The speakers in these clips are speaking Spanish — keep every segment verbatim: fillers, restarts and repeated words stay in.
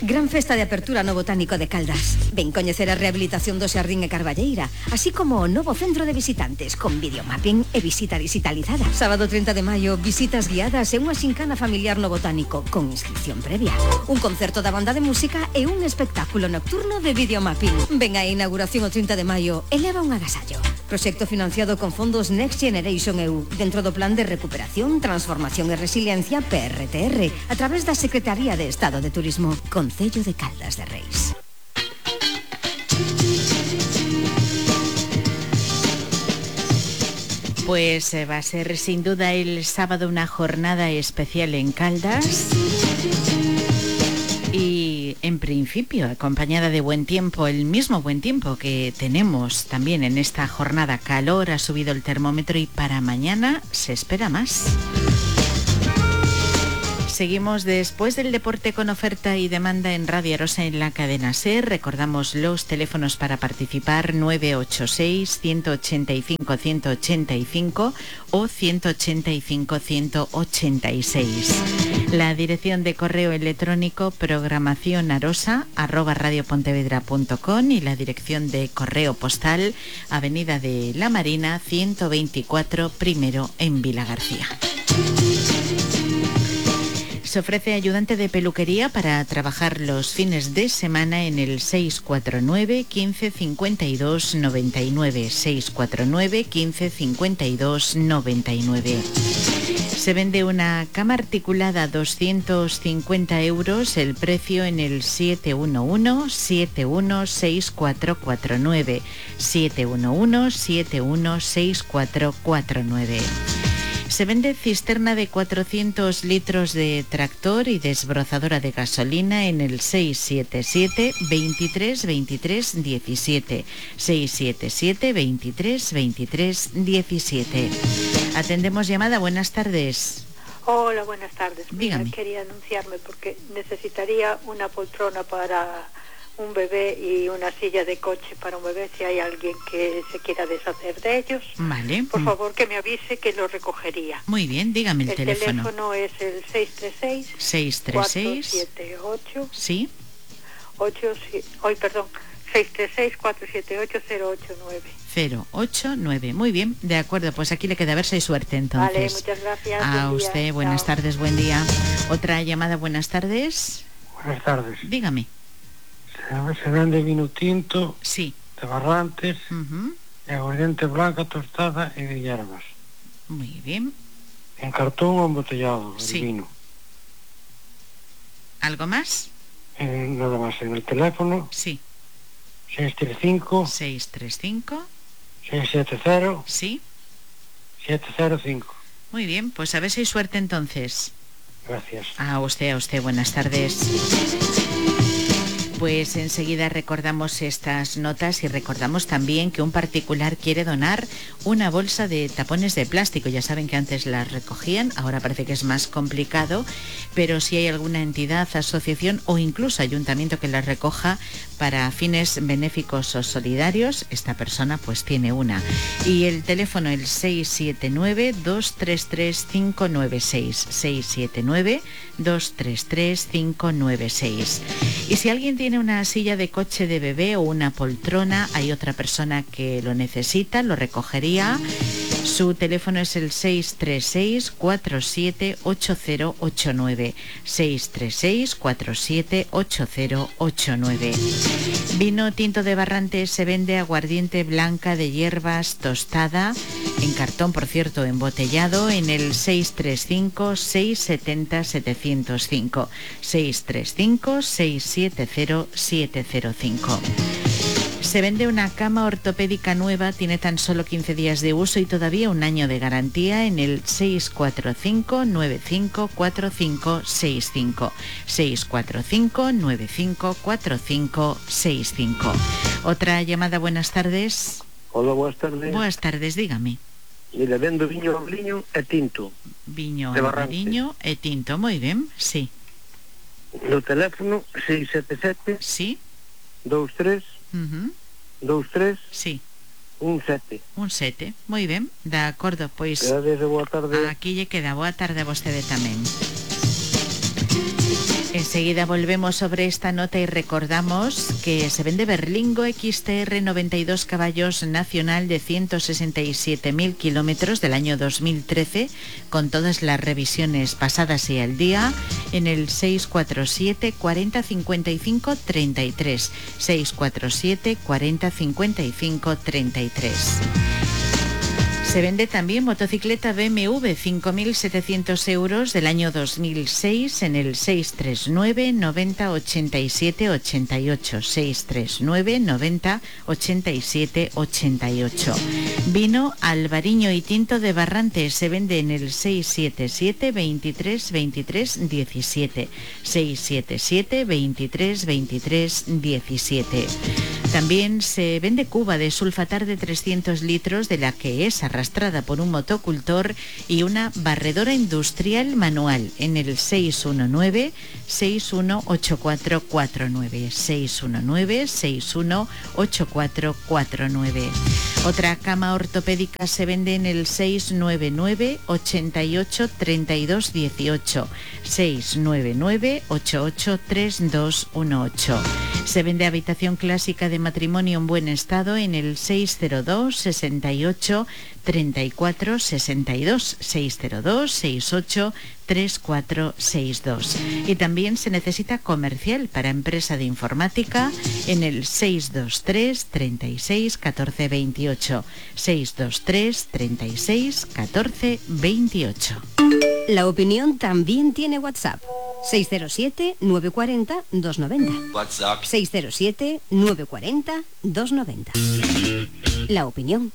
Gran festa de apertura no Botánico de Caldas. Ven coñecer a rehabilitación do Xardín e Carballeira, así como o novo centro de visitantes con videomapping e visita digitalizada. Sábado trinta de maio, visitas guiadas e unha xincana familiar no Botánico con inscripción previa. Un concerto da banda de música e un espectáculo nocturno de videomapping. Ven a inauguración o trinta de maio e leva un agasallo. Proxecto financiado con fondos Next Generation E U dentro do Plan de Recuperación, Transformación e Resiliencia P R T R a través da Secretaría de Estado de Turismo, Concello de Caldas de Reis. Pues eh, va a ser sin duda el sábado una jornada especial en Caldas y en principio acompañada de buen tiempo, el mismo buen tiempo que tenemos también en esta jornada. Calor, ha subido el termómetro y para mañana se espera más. Seguimos después del deporte con oferta y demanda en Radio Arosa en la cadena SER. Recordamos los teléfonos para participar: nueve ocho seis, uno ocho cinco, uno ocho cinco o uno ocho cinco, uno ocho seis. La dirección de correo electrónico programación arosa arroba radiopontevedra punto com y la dirección de correo postal Avenida de la Marina ciento veinticuatro, primero en Vilagarcía. Se ofrece ayudante de peluquería para trabajar los fines de semana en el seis cuatro nueve, quince, cincuenta y dos, noventa y nueve. seis cuatro nueve, quince, cincuenta y dos, noventa y nueve. Se vende una cama articulada a doscientos cincuenta euros, el precio en el siete uno uno, siete uno seis cuatro cuatro nueve. siete uno uno, siete uno seis cuatro cuatro nueve. Se vende cisterna de cuatrocientos litros de tractor y desbrozadora de gasolina en el seis siete siete, veintitrés, veintitrés, diecisiete. seis siete siete, veintitrés, veintitrés, diecisiete. Atendemos llamada, buenas tardes. Hola, buenas tardes. Dígame. Mira, quería anunciarme porque necesitaría una poltrona para un bebé y una silla de coche para un bebé, si hay alguien que se quiera deshacer de ellos. Vale. Por favor, que me avise que lo recogería. Muy bien, dígame el, el teléfono. El teléfono es el seis tres seis, seis tres seis, cuatro siete ocho, sí. ocho, hoy, perdón, seis tres seis, cuatro siete ocho, cero ocho nueve. cero ocho nueve. Muy bien, de acuerdo, pues aquí le queda ver si hay suerte entonces. Vale, muchas gracias. A buen usted, día. buenas Chao. tardes, buen día. Otra llamada, buenas tardes. Buenas tardes. Dígame. Se vende vino tinto, sí, de Barrantes, uh-huh. de aguardiente blanca, tostada y de hierbas. Muy bien. En cartón o embotellado, sí. El vino. ¿Algo más? Eh, nada más, en el teléfono. Sí. seis tres cinco. seis tres cinco. seis siete cero. Sí. siete cero cinco. Muy bien, pues a ver si hay suerte entonces. Gracias. A usted, a usted, buenas tardes. Pues enseguida recordamos estas notas y recordamos también que un particular quiere donar una bolsa de tapones de plástico. Ya saben que antes las recogían, ahora parece que es más complicado, pero si hay alguna entidad, asociación o incluso ayuntamiento que las recoja para fines benéficos o solidarios, esta persona pues tiene una. Y el teléfono el seis siete nueve, dos tres tres, cinco nueve seis, seis siete nueve, dos tres tres, cinco nueve seis. Y si alguien tiene una silla de coche de bebé o una poltrona, hay otra persona que lo necesita, lo recogería. Su teléfono es el seis tres seis, cuatro siete ocho cero ocho nueve. seis tres seis, cuatro siete ocho cero ocho nueve. Vino tinto de Barrantes se vende aguardiente blanca de hierbas tostada, en cartón, por cierto, embotellado, en el seis tres cinco, seis siete cero, siete cero cinco. seis tres cinco, seis siete cero, siete cero cinco. Se vende una cama ortopédica nueva, tiene tan solo quince días de uso y todavía un año de garantía en el seis cuatro cinco, nueve cinco cuatro cinco seis cinco. seis cuatro cinco, nueve cinco cuatro cinco seis cinco. Otra llamada, buenas tardes. Hola, buenas tardes. Buenas tardes, dígame. Y le vendo viño albariño e tinto. Viño albariño e tinto, muy bien, sí. No teléfono seis siete siete, sí, dos tres, uh-huh. dos tres, sí, un sete. Un sete, moi ben, de acordo, pois Gracias, boa tarde. aquí lle queda, boa tarde a vostede tamén. Enseguida volvemos sobre esta nota y recordamos que se vende Berlingo X T R noventa y dos caballos nacional de ciento sesenta y siete mil kilómetros del año dos mil trece, con todas las revisiones pasadas y al día, en el seis cuatro siete, cuarenta, cincuenta y cinco, treinta y tres. seis cuatro siete, cuarenta, cincuenta y cinco, treinta y tres. Se vende también motocicleta B M W cinco mil setecientos euros del año dos mil seis en el seis tres nueve, noventa, ochenta y siete, ochenta y ocho. seis tres nueve, noventa, ochenta y siete, ochenta y ocho. Vino Albariño y Tinto de Barrantes se vende en el seis siete siete, veintitrés, veintitrés, diecisiete. seis siete siete, veintitrés, veintitrés, diecisiete. También se vende cuba de sulfatar de trescientos litros de la que es arrastrada por un motocultor y una barredora industrial manual en el seis uno nueve, seis uno ocho cuatro cuatro nueve. seis uno nueve, seis uno ocho cuatro cuatro nueve. Otra cama ortopédica se vende en el seis nueve nueve, ochenta y ocho, treinta y dos, dieciocho. seis nueve nueve, ochenta y ocho, treinta y dos, dieciocho. Se vende habitación clásica de matrimonio en buen estado en el seis cero dos, sesenta y ocho, treinta y cuatro, sesenta y dos. seis cero dos, sesenta y ocho, treinta y cuatro, sesenta y dos. Y también se necesita comercial para empresa de informática en el seis dos tres, treinta y seis, catorce, veintiocho. seis dos tres, treinta y seis, catorce, veintiocho. La opinión también tiene WhatsApp. seis cero siete, nueve cuatro cero, dos nueve cero. WhatsApp. seis cero siete, nueve cuatro cero, dos nueve cero. La opinión.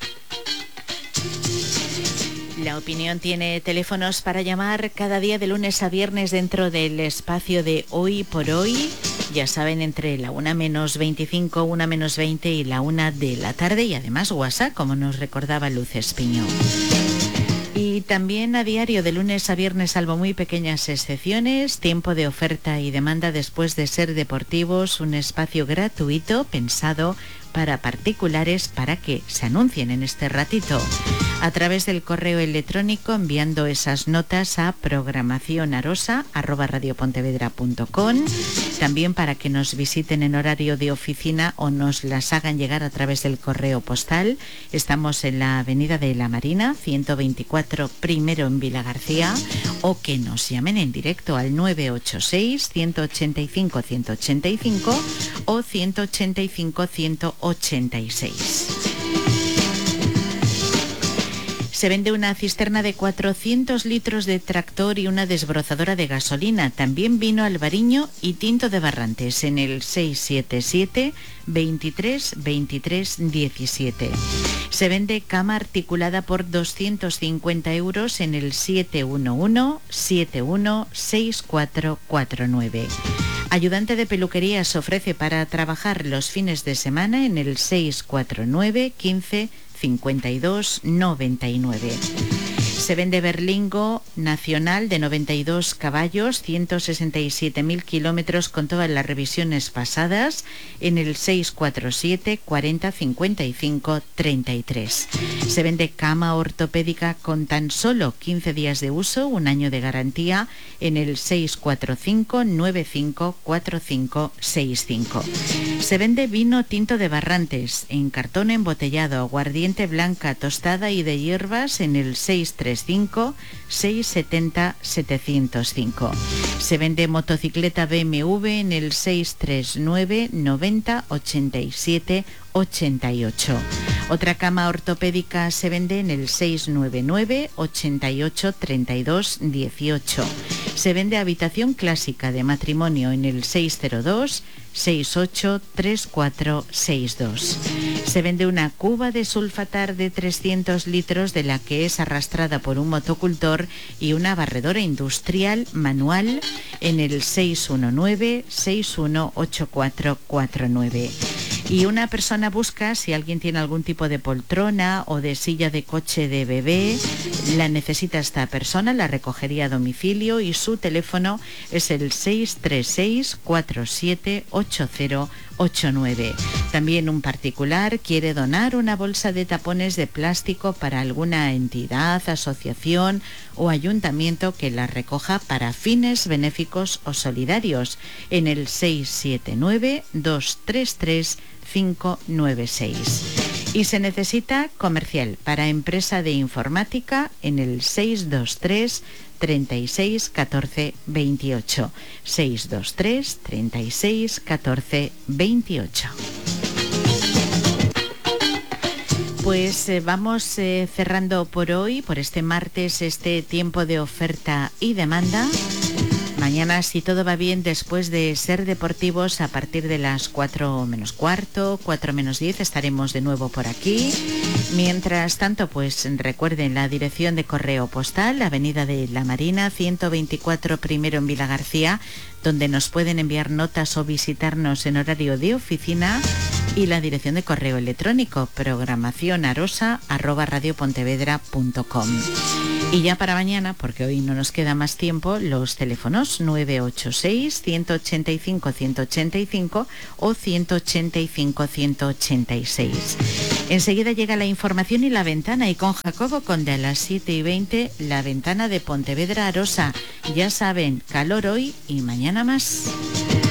La opinión tiene teléfonos para llamar cada día de lunes a viernes dentro del espacio de Hoy por Hoy. Ya saben, entre la una menos veinticinco, una menos veinte y la una de la tarde. Y además WhatsApp, como nos recordaba Luz Espiño. Y también a diario de lunes a viernes, salvo muy pequeñas excepciones, tiempo de oferta y demanda después de ser deportivos, un espacio gratuito pensado para particulares para que se anuncien en este ratito a través del correo electrónico, enviando esas notas a programación arosa arroba radiopontevedra punto com, también para que nos visiten en horario de oficina o nos las hagan llegar a través del correo postal. Estamos en la avenida de la Marina, ciento veinticuatro primero en Vilagarcía, o que nos llamen en directo al nueve ocho seis, ciento ochenta y cinco, ciento ochenta y cinco o ciento ochenta y cinco, ciento ochenta y seis. Se vende una cisterna de cuatrocientos litros de tractor y una desbrozadora de gasolina. También vino Albariño y Tinto de Barrantes en el seis siete siete, veintitrés, veintitrés, diecisiete. Se vende cama articulada por doscientos cincuenta euros en el siete uno uno, siete uno, seis cuatro cuatro nueve. Ayudante de peluquería se ofrece para trabajar los fines de semana en el seis cuatro nueve, quince, cincuenta y dos, noventa y nueve. Se vende Berlingo nacional de noventa y dos caballos, ciento sesenta y siete mil kilómetros con todas las revisiones pasadas en el seis cuatro siete, cuarenta, cincuenta y cinco, treinta y tres. Se vende cama ortopédica con tan solo quince días de uso, un año de garantía en el seis cuatro cinco, nueve cinco, cuatro cinco, seis cinco. Se vende vino tinto de Barrantes en cartón embotellado, aguardiente blanca tostada y de hierbas en el seis tres cinco, seis setenta, setecientos cinco. Se vende motocicleta B M W en el seis tres nueve, noventa, ochenta y siete, ochenta y ocho. Otra cama ortopédica se vende en el seis nueve nueve, ochenta y ocho, treinta y dos, dieciocho. Se vende habitación clásica de matrimonio en el seis cero dos, seis ocho, tres cuatro seis dos. Se vende una cuba de sulfatar de trescientos litros de la que es arrastrada por un motocultor y una barredora industrial manual en el seis uno nueve, seis uno ocho cuatro cuatro nueve. Y una persona busca si alguien tiene algún tipo de poltrona o de silla de coche de bebé, la necesita esta persona, la recogería a domicilio y su teléfono es el seis tres seis, cuatro siete ocho cero ocho nueve. También un particular quiere donar una bolsa de tapones de plástico para alguna entidad, asociación o ayuntamiento que la recoja para fines benéficos o solidarios en el seis siete nueve, dos tres tres, cinco nueve seis. Y se necesita comercial para empresa de informática en el seis dos tres, treinta y seis, catorce, veintiocho. seis dos tres, treinta y seis, catorce, veintiocho. Pues eh, vamos eh, cerrando por hoy, por este martes, este tiempo de oferta y demanda. Mañana, si todo va bien, después de Ser Deportivos, a partir de las cuatro menos cuarto, cuatro menos diez, estaremos de nuevo por aquí. Mientras tanto, pues recuerden la dirección de correo postal, Avenida de la Marina, ciento veinticuatro primero en Vilagarcía, donde nos pueden enviar notas o visitarnos en horario de oficina, y la dirección de correo electrónico, programación arosa arroba radiopontevedra punto com. Y ya para mañana, porque hoy no nos queda más tiempo, los teléfonos nueve ocho seis, uno ocho cinco, uno ocho cinco o uno ocho cinco, uno ocho seis. Enseguida llega la información y la ventana, y con Jacobo Conde a las siete y veinte, la ventana de Pontevedra Arosa. Ya saben, calor hoy y mañana más.